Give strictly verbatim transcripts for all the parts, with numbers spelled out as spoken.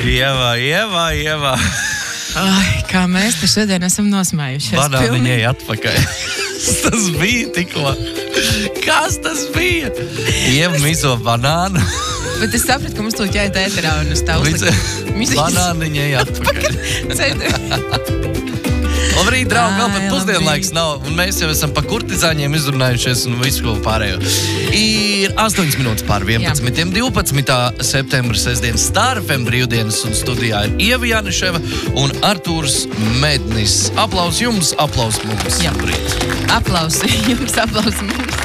Ieva, Ieva, Ieva. Ai, kā mēs te šodien esam nosmējušies. Banāniņai atpakaļ. Tas bija tikko. Kas tas bija? Ieva mizo banānu. Bet es sapratu, ka mums to ķēt ēterā un uz tā uzlikt. Banāniņai atpakaļ. Labrīt, draugi, vēl pat pusdienlaiks nav, un mēs jau esam pa kurtizāņiem izrunājušies un visu ko pārējo. Ir astoņas minūtes pār vienpadsmitiem, divpadsmitā septembra sestdien Star F M brīvdienas, un studijā ir Ieva Janiševa un Artūrs Mednis. Aplaus jums, aplaus mums. Jā, aplaus jums, aplaus mums.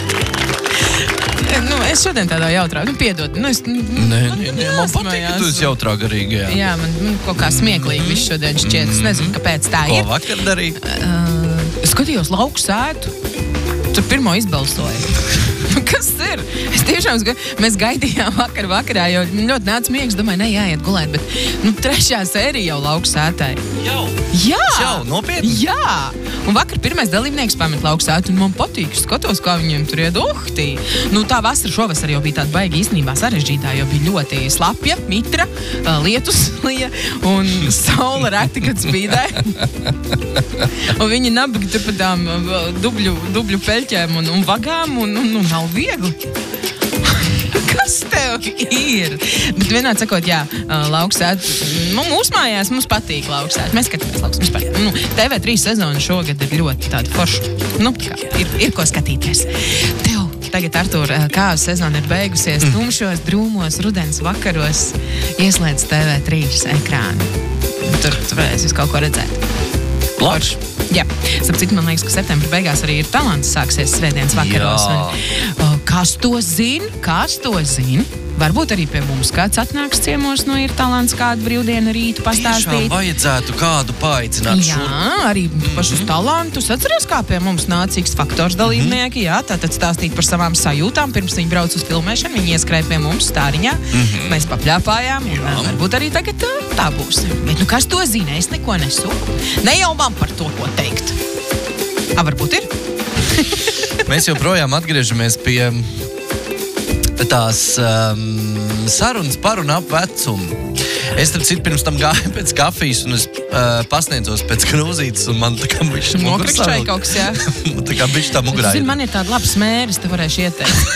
Nu, es šodien tādā jautrā, nu, piedod. Nu, es, nu, nē, nē, nē, man patīk, ka tu esi jautrā garīgi, jā. Jā, man, man kaut kā smieklīgi viss šodien šķiet. Es nezinu, kāpēc tā ir. Ko vakar darīja? Uh, es skatījos lauku sētu. Tur pirmo izbalsoju. Kas ir? Es tiešām, mēs gaidījām vakar vakarā, jo ļoti nāca miegs, domāju, ne, jāiet gulēt, bet, nu, trešā sērija jau lauku sētai. Jau? Jā! Jau, nopietni? Jā! Un vakar pirmais dalībnieks pamet lauku sētu, un man patīk, skatos, kā viņiem tur ied uhtī. Nu, tā vasara šovasar jau bija tāda baigi īstenībā sarežģītā, jo bija ļoti slapja, mitra, lietus lija, un saule reti, kad spīdē. Un viņi nabagi tur pa tām dubļu, dubļu peļķēm un, un vagām, un, un, un nav viegli. Kas tev ir? Bet vienā sakot, jā, lauksēt, mūsu mājās mums patīk lauksēt. Mēs skatāmies lauksēt. Nu, T V trīs sezona šogad ir ļoti tāda forša. Nu, kā, ir, ir ko skatīties. Tev tagad, Artūr, kāzu sezona ir beigusies, tumšos, drūmos, rudens vakaros, ieslēdz T V trīs ekrānu. Tur tu varēsi visu kaut ko redzēt. Labi. Jā, sapcīt, man liekas, ka septembra beigās arī ir talants sāksies svētdienas vakaros. Un, kas to zina? Kas to zina? Varbūt arī pie mums kāds atnāks ciemos no ir talants kādu brīvdienu rītu pastāstīt. Tiešām vajadzētu kādu paaicināt šur. Jā, arī mm-hmm. pašus talantus. Atceries, kā pie mums nāca X faktors dalībnieki, mm-hmm. jā, tātad stāstīt par savām sajūtām. Pirms viņi brauc uz filmēšanu, viņi ieskrēja pie mums stāriņā. Mm-hmm. Mēs papļāpājām, un jā. Varbūt arī tagad tā, tā būs. Bet nu kas to zina? Es neko nesūku. Ne jau man par to, ko teikt. A, varbūt ir? Mēs joprojām atgriežamies pie tās um, sarunas par un ap vecumu. Es tam citu pirms tam gāju pēc kafijas, un es uh, pasniedzos pēc krūzītes, un man tā kā bišķi mugurā Nokrikšķēja kaut kas, jā. tā kā bišķi tā mugurā. Zini, man ir tāda laba smēra, es te varēšu ieteikt.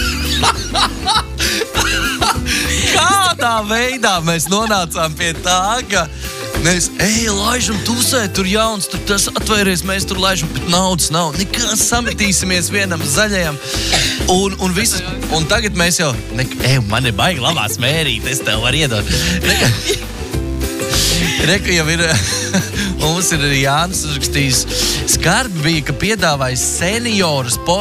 Kādā veidā mēs nonācām pie tā, ka mēs, ej, laižam tusē, tur jauns, tur tas atvairies, mēs tur laižam, bet naudas nav. Nekā sametīsimies vienam zaļajam. Un, un, visas, un tagad mēs jau, ne, ej, man ir baigi labā smērīt, es tev varu iedot. Reka, reka jau ir, un mums ir arī Jānis uzrakstījis, skarbi bija, ka piedāvāja senioru sporta